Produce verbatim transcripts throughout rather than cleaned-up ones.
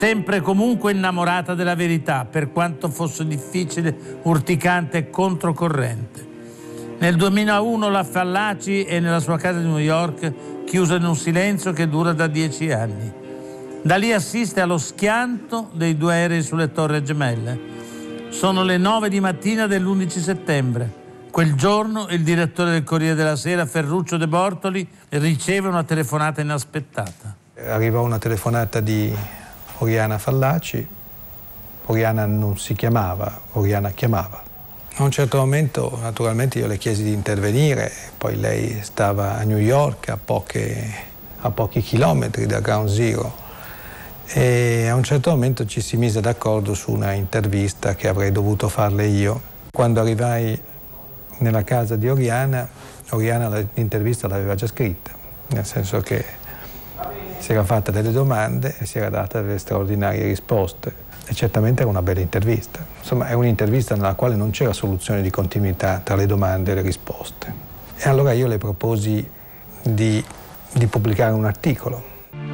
sempre e comunque innamorata della verità, per quanto fosse difficile, urticante e controcorrente. Nel duemilauno la Fallaci è nella sua casa di New York, chiusa in un silenzio che dura da dieci anni. Da lì assiste allo schianto dei due aerei sulle Torri Gemelle. Sono le nove di mattina dell'undici settembre. Quel giorno il direttore del Corriere della Sera, Ferruccio De Bortoli, riceve una telefonata inaspettata. Arrivò una telefonata di Oriana Fallaci. Oriana non si chiamava, Oriana chiamava. A un certo momento, naturalmente, io le chiesi di intervenire, poi lei stava a New York, a, poche, a pochi chilometri da Ground Zero, e a un certo momento ci si mise d'accordo su una intervista che avrei dovuto farle io. Quando arrivai nella casa di Oriana, Oriana l'intervista l'aveva già scritta, nel senso che si era fatta delle domande e si era data delle straordinarie risposte. E certamente era una bella intervista. Insomma, è un'intervista nella quale non c'era soluzione di continuità tra le domande e le risposte. E allora io le proposi di, di pubblicare un articolo.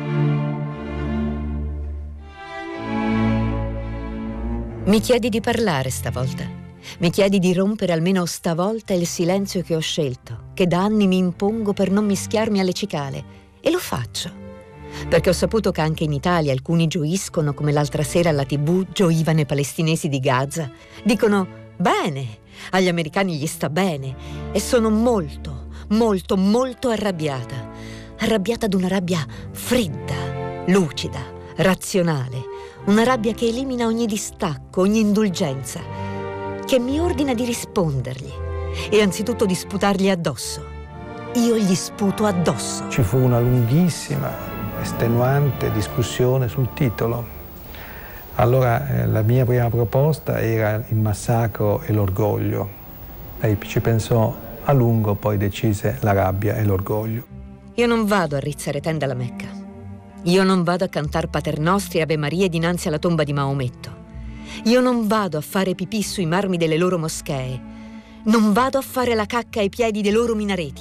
Mi chiedi di parlare stavolta. Mi chiedi di rompere almeno stavolta il silenzio che ho scelto, che da anni mi impongo per non mischiarmi alle cicale. E lo faccio. Perché ho saputo che anche in Italia alcuni gioiscono come l'altra sera alla tivù gioivano i palestinesi di Gaza. Dicono bene, agli americani gli sta bene, e sono molto, molto, molto arrabbiata. Arrabbiata d'una rabbia fredda, lucida, razionale. Una rabbia che elimina ogni distacco, ogni indulgenza, che mi ordina di rispondergli e anzitutto di sputargli addosso. Io gli sputo addosso. Ci fu una lunghissima, estenuante discussione sul titolo. Allora eh, la mia prima proposta era Il massacro e l'orgoglio. Lei ci pensò a lungo, poi decise La rabbia e l'orgoglio. Io non vado a rizzare tenda alla Mecca. Io non vado a cantar Paternostri e Ave Marie dinanzi alla tomba di Maometto. Io non vado a fare pipì sui marmi delle loro moschee. Non vado a fare la cacca ai piedi dei loro minareti.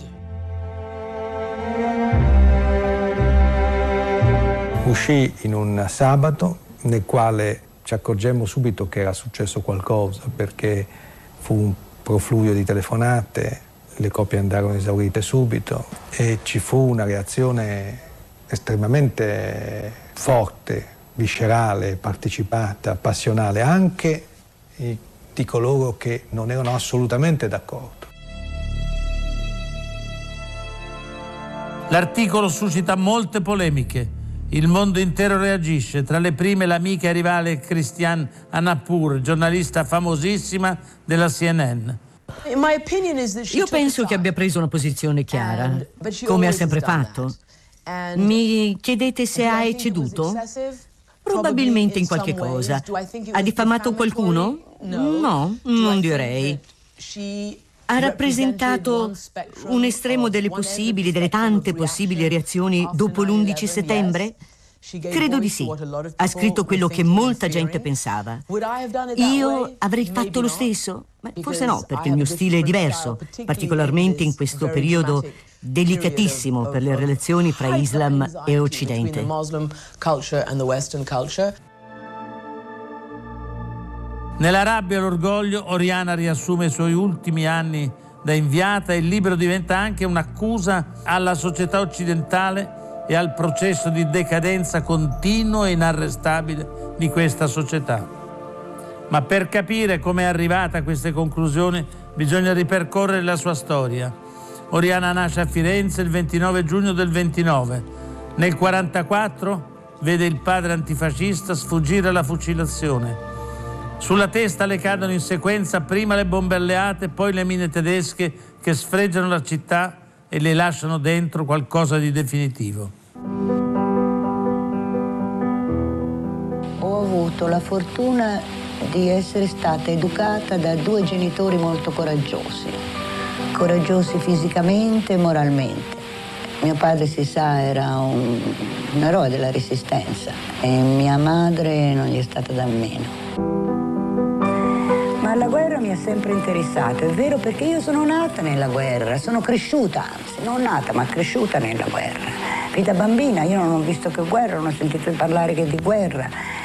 Uscì in un sabato nel quale ci accorgemmo subito che era successo qualcosa, perché fu un profluvio di telefonate, le copie andarono esaurite subito e ci fu una reazione estremamente forte, viscerale, partecipata, passionale, anche di coloro che non erano assolutamente d'accordo. L'articolo suscita molte polemiche. Il mondo intero reagisce, tra le prime l'amica e rivale Christiane Amanpour, giornalista famosissima della C N N. Io penso che abbia preso una posizione chiara, come ha sempre fatto. Mi chiedete se ha ecceduto? Probabilmente in qualche cosa. Ha diffamato qualcuno? No, non direi. Ha rappresentato un estremo delle possibili, delle tante possibili reazioni dopo l'undici settembre? Credo di sì. Ha scritto quello che molta gente pensava. Io avrei fatto lo stesso? Beh, forse no, perché il mio stile è diverso, particolarmente in questo periodo delicatissimo per le relazioni fra Islam e Occidente. Nella rabbia e l'orgoglio, Oriana riassume i suoi ultimi anni da inviata e il libro diventa anche un'accusa alla società occidentale e al processo di decadenza continuo e inarrestabile di questa società. Ma per capire come è arrivata a queste conclusioni bisogna ripercorrere la sua storia. Oriana nasce a Firenze il ventinove giugno del ventinove. Nel quarantaquattro vede il padre antifascista sfuggire alla fucilazione. Sulla testa le cadono in sequenza prima le bombe alleate, poi le mine tedesche che sfregiano la città e le lasciano dentro qualcosa di definitivo. Ho avuto la fortuna di essere stata educata da due genitori molto coraggiosi, coraggiosi fisicamente e moralmente. Mio padre, si sa, era un, un eroe della resistenza e mia madre non gli è stata da meno. Ma la guerra mi ha sempre interessato, è vero, perché io sono nata nella guerra, sono cresciuta, anzi, non nata ma cresciuta nella guerra. E da bambina io non ho visto che guerra, non ho sentito parlare che di guerra.